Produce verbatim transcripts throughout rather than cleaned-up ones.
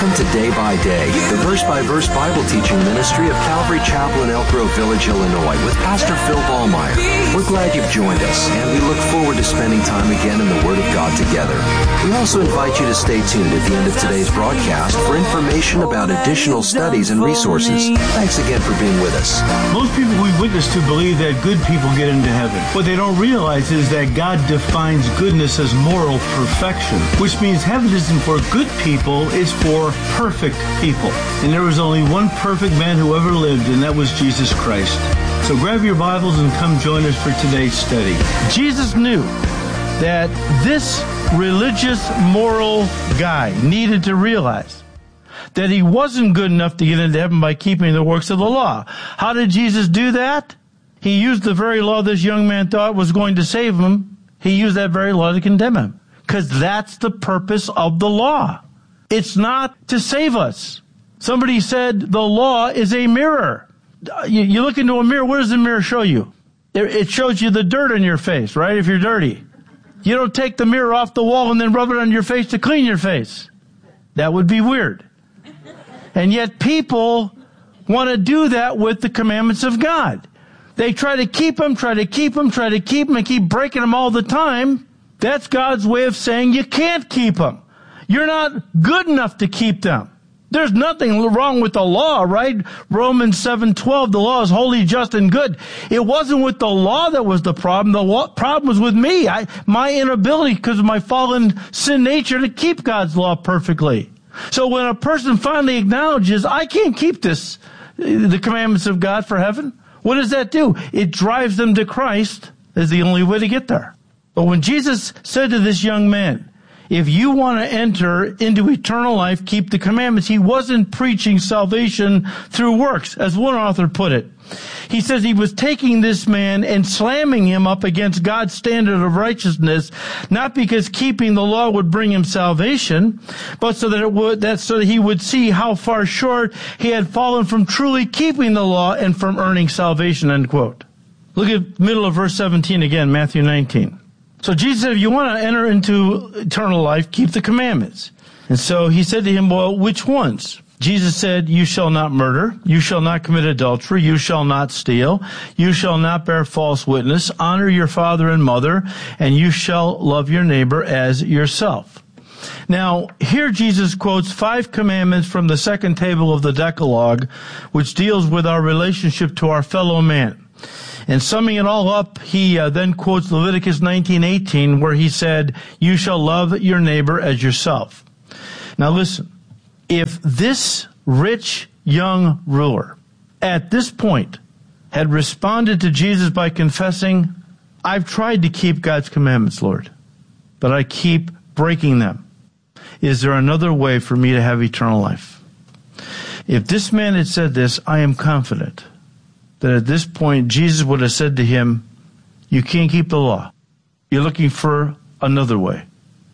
Welcome to Day by Day, the verse-by-verse Bible teaching ministry of Calvary Chapel in Elk Grove Village, Illinois, with Pastor Phil Ballmeyer. We're glad you've joined us, and we look forward to spending time again in the Word of God together. We also invite you to stay tuned at the end of today's broadcast for information about additional studies and resources. Thanks again for being with us. Most people we witness to believe that good people get into heaven. What they don't realize is that God defines goodness as moral perfection, which means heaven isn't for good people, it's for perfect people. And there was only one perfect man who ever lived, and that was Jesus Christ. So grab your Bibles and come join us for today's study. Jesus knew that this religious, moral guy needed to realize that he wasn't good enough to get into heaven by keeping the works of the law. How did Jesus do that? He used the very law this young man thought was going to save him. He used that very law to condemn him. Because that's the purpose of the law. It's not to save us. Somebody said the law is a mirror. You, you look into a mirror, what does the mirror show you? It, it shows you the dirt on your face, right, if you're dirty. You don't take the mirror off the wall and then rub it on your face to clean your face. That would be weird. And yet people want to do that with the commandments of God. They try to keep them, try to keep them, try to keep them, and keep breaking them all the time. That's God's way of saying you can't keep them. You're not good enough to keep them. There's nothing wrong with the law, right? Romans seven twelve, the law is holy, just, and good. It wasn't with the law that was the problem. The law, problem was with me. I, my inability, because of my fallen sin nature, to keep God's law perfectly. So when a person finally acknowledges, I can't keep this, the commandments of God for heaven, what does that do? It drives them to Christ as the only way to get there. But when Jesus said to this young man, if you want to enter into eternal life, keep the commandments, he wasn't preaching salvation through works, as one author put it. He says he was taking this man and slamming him up against God's standard of righteousness, not because keeping the law would bring him salvation, but so that it would, that so that he would see how far short he had fallen from truly keeping the law and from earning salvation, end quote. Look at middle of verse seventeen again, Matthew nineteen. So Jesus said, if you want to enter into eternal life, keep the commandments. And so he said to him, well, which ones? Jesus said, you shall not murder, you shall not commit adultery, you shall not steal, you shall not bear false witness, honor your father and mother, and you shall love your neighbor as yourself. Now, here Jesus quotes five commandments from the second table of the Decalogue, which deals with our relationship to our fellow man. And summing it all up, he uh, then quotes Leviticus nineteen eighteen, where he said, you shall love your neighbor as yourself. Now listen, if this rich young ruler at this point had responded to Jesus by confessing, I've tried to keep God's commandments, Lord, but I keep breaking them. Is there another way for me to have eternal life? If this man had said this, I am confident that at this point, Jesus would have said to him, you can't keep the law. You're looking for another way.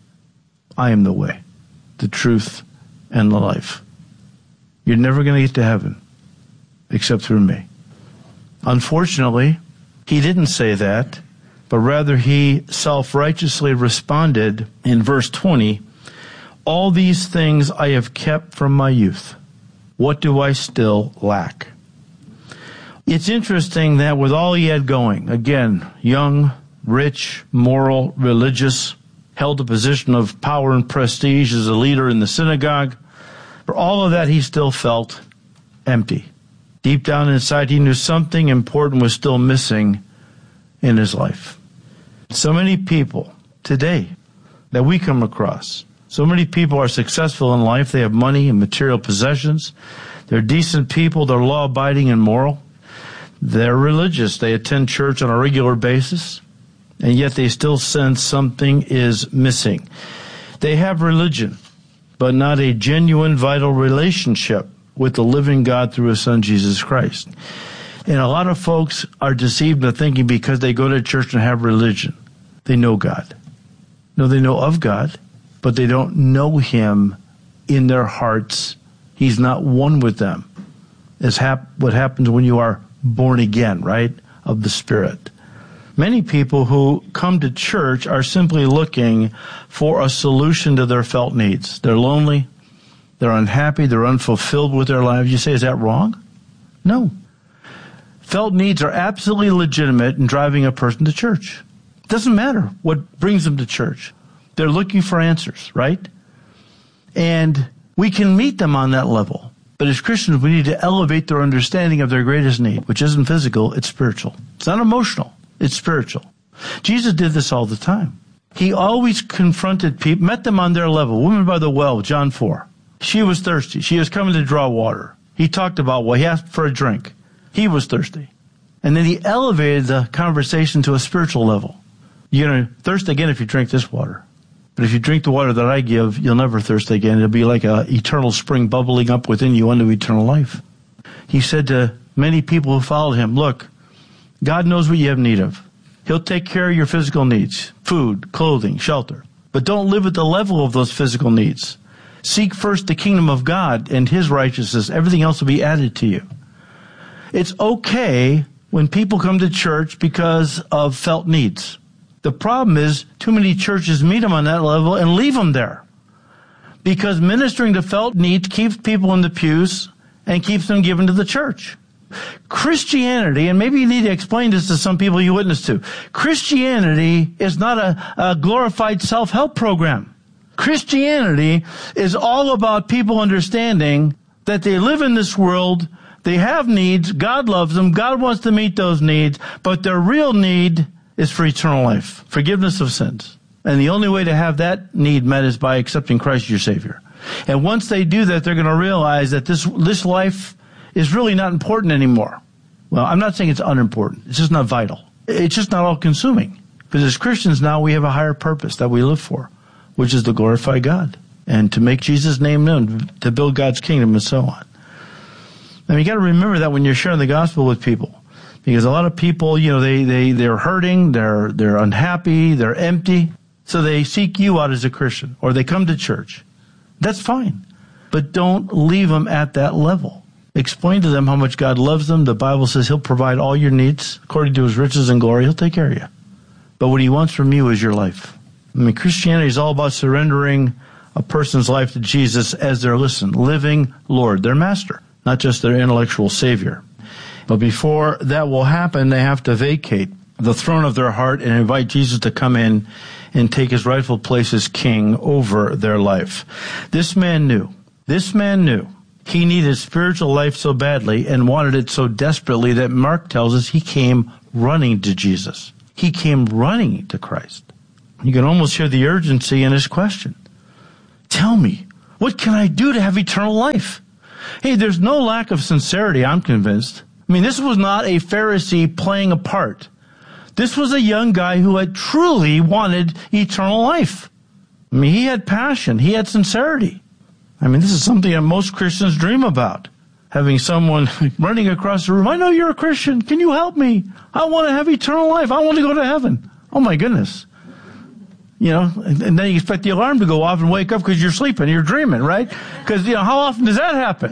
I am the way, the truth, and the life. You're never going to get to heaven except through me. Unfortunately, he didn't say that, but rather he self-righteously responded in verse twenty, all these things I have kept from my youth. What do I still lack? It's interesting that with all he had going, again, young, rich, moral, religious, held a position of power and prestige as a leader in the synagogue, for all of that he still felt empty. Deep down inside, he knew something important was still missing in his life. So many people today that we come across, so many people are successful in life. They have money and material possessions. They're decent people. They're law-abiding and moral. They're religious. They attend church on a regular basis, and yet they still sense something is missing. They have religion, but not a genuine, vital relationship with the living God through His Son, Jesus Christ. And a lot of folks are deceived into thinking because they go to church and have religion, they know God. No, they know of God, but they don't know Him in their hearts. He's not one with them. It's hap- what happens when you are born again, right, of the Spirit. Many people who come to church are simply looking for a solution to their felt needs. They're lonely, they're unhappy, they're unfulfilled with their lives. You say, is that wrong? No. Felt needs are absolutely legitimate in driving a person to church. It doesn't matter what brings them to church. They're looking for answers, right? And we can meet them on that level. But as Christians, we need to elevate their understanding of their greatest need, which isn't physical, it's spiritual. It's not emotional, it's spiritual. Jesus did this all the time. He always confronted people, met them on their level. Woman by the well, John four. She was thirsty. She was coming to draw water. He talked about, well, he asked for a drink. He was thirsty. And then he elevated the conversation to a spiritual level. You're going to thirst again if you drink this water. But if you drink the water that I give, you'll never thirst again. It'll be like an eternal spring bubbling up within you unto eternal life. He said to many people who followed him, look, God knows what you have need of. He'll take care of your physical needs, food, clothing, shelter. But don't live at the level of those physical needs. Seek first the kingdom of God and his righteousness. Everything else will be added to you. It's okay when people come to church because of felt needs. The problem is too many churches meet them on that level and leave them there. Because ministering to felt needs keeps people in the pews and keeps them given to the church. Christianity, and maybe you need to explain this to some people you witness to, Christianity is not a, a glorified self-help program. Christianity is all about people understanding that they live in this world, they have needs, God loves them, God wants to meet those needs, but their real need is for eternal life, forgiveness of sins. And the only way to have that need met is by accepting Christ as your Savior. And once they do that, they're going to realize that this this life is really not important anymore. Well, I'm not saying it's unimportant. It's just not vital. It's just not all-consuming. Because as Christians now, we have a higher purpose that we live for, which is to glorify God and to make Jesus' name known, to build God's kingdom and so on. I mean, you got to remember that when you're sharing the gospel with people. Because a lot of people, you know, they, they, they're hurting, they're, they're unhappy, they're empty. So they seek you out as a Christian, or they come to church. That's fine. But don't leave them at that level. Explain to them how much God loves them. The Bible says he'll provide all your needs according to his riches and glory. He'll take care of you. But what he wants from you is your life. I mean, Christianity is all about surrendering a person's life to Jesus as their, listen, living Lord, their master, not just their intellectual savior. But before that will happen, they have to vacate the throne of their heart and invite Jesus to come in and take his rightful place as king over their life. This man knew, this man knew he needed spiritual life so badly and wanted it so desperately that Mark tells us he came running to Jesus. He came running to Christ. You can almost hear the urgency in his question. Tell me, what can I do to have eternal life? Hey, there's no lack of sincerity, I'm convinced. I mean, this was not a Pharisee playing a part. This was a young guy who had truly wanted eternal life. I mean, he had passion. He had sincerity. I mean, this is something that most Christians dream about. Having someone running across the room, I know you're a Christian. Can you help me? I want to have eternal life. I want to go to heaven. Oh, my goodness. You know, and, and then you expect the alarm to go off and wake up because you're sleeping, you're dreaming, right? Because, you know, how often does that happen?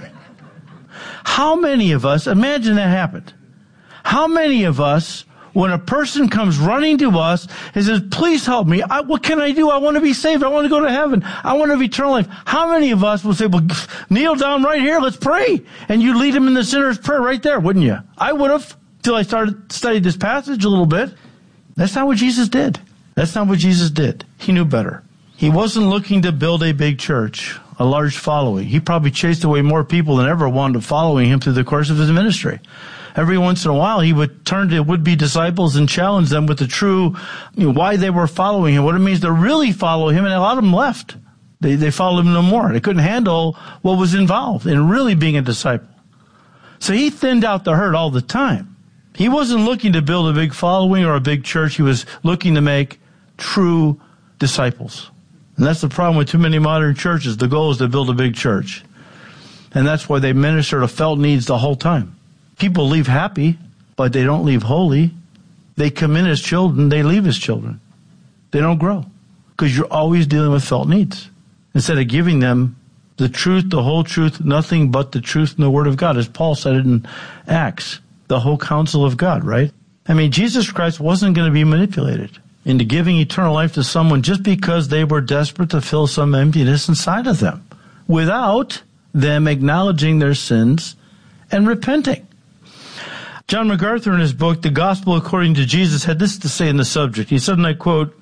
How many of us, imagine that happened. How many of us, when a person comes running to us and says, please help me, I, what can I do? I want to be saved. I want to go to heaven. I want to have eternal life. How many of us will say, well, kneel down right here, let's pray. And you lead them in the sinner's prayer right there, wouldn't you? I would have, till I started studied this passage a little bit. That's not what Jesus did. That's not what Jesus did. He knew better. He wasn't looking to build a big church, a large following. He probably chased away more people than ever wanted following him through the course of his ministry. Every once in a while, he would turn to would-be disciples and challenge them with the true, you know, why they were following him, what it means to really follow him, and a lot of them left. They, they followed him no more. They couldn't handle what was involved in really being a disciple. So he thinned out the herd all the time. He wasn't looking to build a big following or a big church. He was looking to make true disciples. And that's the problem with too many modern churches. The goal is to build a big church. And that's why they minister to felt needs the whole time. People leave happy, but they don't leave holy. They come in as children, they leave as children. They don't grow because you're always dealing with felt needs. Instead of giving them the truth, the whole truth, nothing but the truth and the Word of God, as Paul said it in Acts, the whole counsel of God, right? I mean, Jesus Christ wasn't going to be manipulated into giving eternal life to someone just because they were desperate to fill some emptiness inside of them. without them acknowledging their sins and repenting. John MacArthur, in his book, The Gospel According to Jesus, had this to say in the subject. He said, and I quote,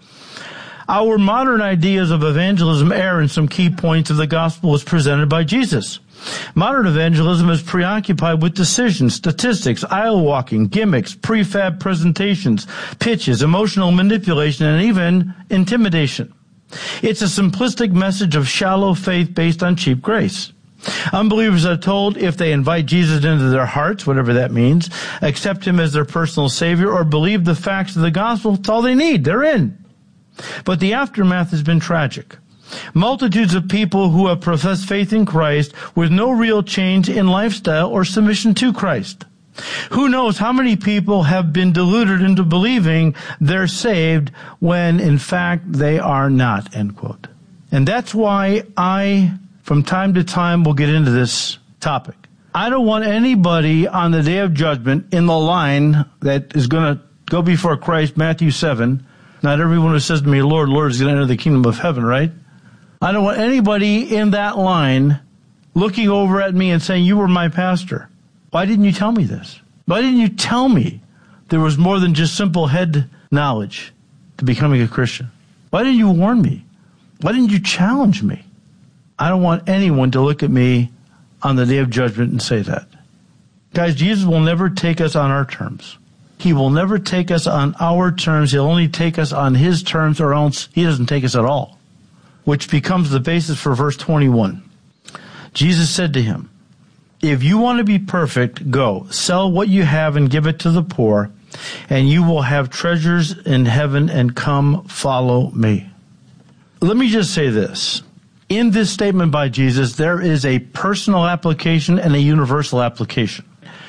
"Our modern ideas of evangelism err in some key points of the gospel as presented by Jesus. Modern evangelism is preoccupied with decisions, statistics, aisle walking, gimmicks, prefab presentations, pitches, emotional manipulation, and even intimidation. It's a simplistic message of shallow faith based on cheap grace. Unbelievers are told if they invite Jesus into their hearts, whatever that means, accept him as their personal savior, or believe the facts of the gospel, it's all they need. They're in. But the aftermath has been tragic. Multitudes of people who have professed faith in Christ with no real change in lifestyle or submission to Christ. Who knows how many people have been deluded into believing they're saved when in fact they are not," end quote. And that's why I, from time to time, will get into this topic. I don't want anybody on the day of judgment in the line that is going to go before Christ, Matthew seven. Not everyone who says to me, "Lord, Lord," is going to enter the kingdom of heaven, right? I don't want anybody in that line looking over at me and saying, "You were my pastor. Why didn't you tell me this? Why didn't you tell me there was more than just simple head knowledge to becoming a Christian? Why didn't you warn me? Why didn't you challenge me?" I don't want anyone to look at me on the day of judgment and say that. Guys, Jesus will never take us on our terms. He will never take us on our terms. He'll only take us on his terms, or else he doesn't take us at all, which becomes the basis for verse twenty-one. Jesus said to him, "If you want to be perfect, go, sell what you have and give it to the poor, and you will have treasures in heaven, and come follow me." Let me just say this. In this statement by Jesus, there is a personal application and a universal application.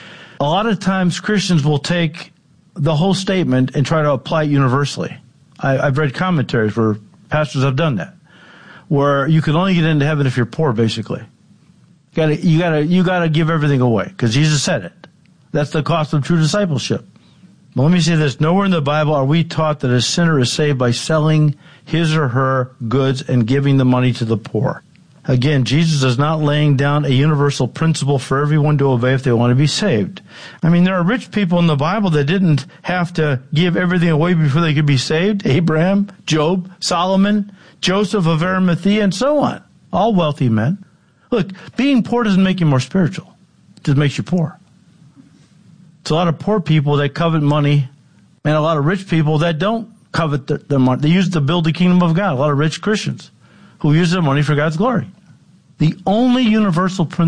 A lot of times Christians will take the whole statement and try to apply it universally. I, I've read commentaries where pastors have done that, where you can only get into heaven if you're poor, basically. You gotta, you gotta, you gotta give everything away, because Jesus said it. That's the cost of true discipleship. But let me say this. Nowhere in the Bible are we taught that a sinner is saved by selling his or her goods and giving the money to the poor. Again, Jesus is not laying down a universal principle for everyone to obey if they want to be saved. I mean, there are rich people in the Bible that didn't have to give everything away before they could be saved. Abraham, Job, Solomon, Joseph of Arimathea, and so on. All wealthy men. Look, being poor doesn't make you more spiritual. It just makes you poor. It's a lot of poor people that covet money, and a lot of rich people that don't covet their, their money. They use it to build the kingdom of God. A lot of rich Christians who use their money for God's glory. The only universal principle